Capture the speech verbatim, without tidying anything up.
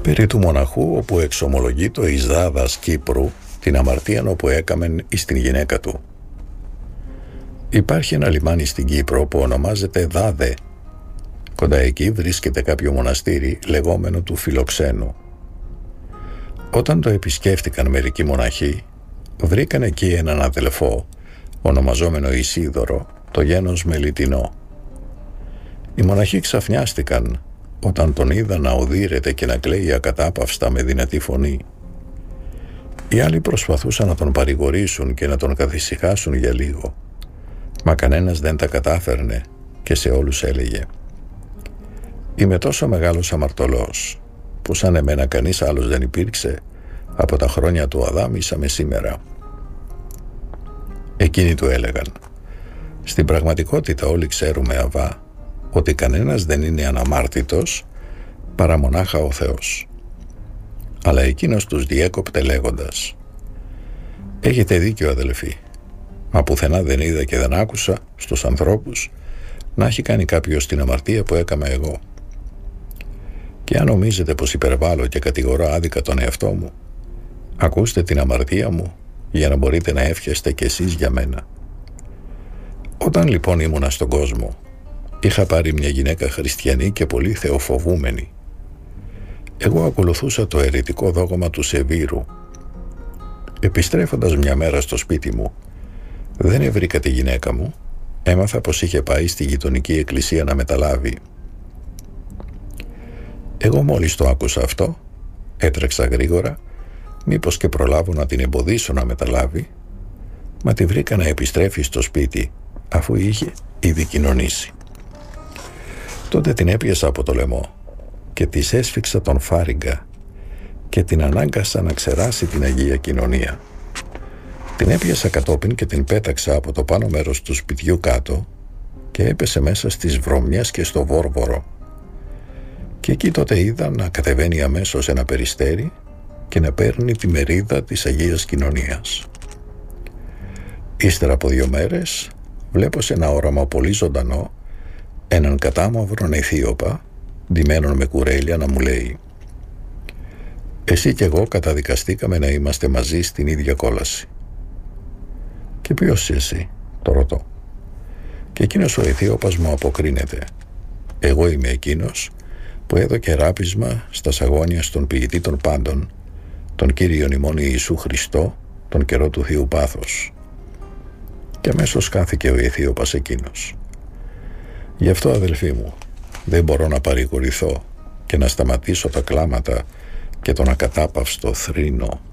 Περί του μοναχού όπου εξομολογεί το εις Δάδας Κύπρου την αμαρτίαν όπου έκαμεν εις την γυναίκα του. Υπάρχει ένα λιμάνι στην Κύπρο που ονομάζεται Δάδε. Κοντά εκεί βρίσκεται κάποιο μοναστήρι λεγόμενο του Φιλοξένου. Όταν το επισκέφτηκαν μερικοί μοναχοί, βρήκαν εκεί έναν αδελφό, ονομαζόμενο Ισίδωρο, το γένος Μελιτινό. Οι μοναχοί ξαφνιάστηκαν όταν τον είδαν να οδύρεται και να κλαίει ακατάπαυστα με δυνατή φωνή. Οι άλλοι προσπαθούσαν να τον παρηγορήσουν και να τον καθησυχάσουν για λίγο, μα κανένας δεν τα κατάφερνε και σε όλους έλεγε: «Είμαι τόσο μεγάλος αμαρτωλός που σαν εμένα κανείς άλλος δεν υπήρξε από τα χρόνια του Αδάμ ήσαμε σήμερα». Εκείνοι του έλεγαν: «Στην πραγματικότητα όλοι ξέρουμε, Αβά, ότι κανένας δεν είναι αναμάρτητος παρά μονάχα ο Θεός». Αλλά εκείνος τους διέκοπτε λέγοντας: «Έχετε δίκιο, αδελφοί, μα πουθενά δεν είδα και δεν άκουσα στους ανθρώπους να έχει κάνει κάποιος την αμαρτία που έκαμα εγώ. Και αν νομίζετε πως υπερβάλλω και κατηγορώ άδικα τον εαυτό μου, ακούστε την αμαρτία μου για να μπορείτε να εύχεστε κι εσείς για μένα. Όταν λοιπόν ήμουνα στον κόσμο, είχα πάρει μια γυναίκα χριστιανή και πολύ θεοφοβούμενη. Εγώ ακολουθούσα το αιρετικό δόγμα του Σεβήρου. Επιστρέφοντας μια μέρα στο σπίτι μου, δεν ευρήκα τη γυναίκα μου, έμαθα πως είχε πάει στη γειτονική εκκλησία να μεταλάβει. Εγώ μόλις το άκουσα αυτό, έτρεξα γρήγορα, μήπως και προλάβω να την εμποδίσω να μεταλάβει, μα τη βρήκα να επιστρέφει στο σπίτι, αφού είχε ήδη κοινωνήσει. Τότε την έπιασα από το λαιμό και της έσφιξα τον φάριγγα και την ανάγκασα να ξεράσει την Αγία Κοινωνία. Την έπιασα κατόπιν και την πέταξα από το πάνω μέρος του σπιτιού κάτω και έπεσε μέσα στις βρωμιές και στο βόρβορο. Και εκεί τότε είδα να κατεβαίνει αμέσως ένα περιστέρι και να παίρνει τη μερίδα της Αγίας Κοινωνίας. Ύστερα από δύο μέρες βλέπω σε ένα όραμα πολύ ζωντανό έναν κατάμαυρον Αιθίωπα ντυμένον με κουρέλια να μου λέει: «Εσύ κι εγώ καταδικαστήκαμε να είμαστε μαζί στην ίδια κόλαση». «Και ποιος είσαι εσύ?» το ρωτώ. Και εκείνος ο Αιθίωπας μου αποκρίνεται: «Εγώ είμαι εκείνος που έδωκε ράπισμα στα σαγόνια στον ποιητή των πάντων, τον Κύριον ημών Ιησού Χριστό, τον καιρό του Θείου Πάθος». Και αμέσως χάθηκε ο Αιθίωπας εκείνος. Γι' αυτό, αδελφοί μου, δεν μπορώ να παρηγορηθώ και να σταματήσω τα κλάματα και τον ακατάπαυστο θρήνο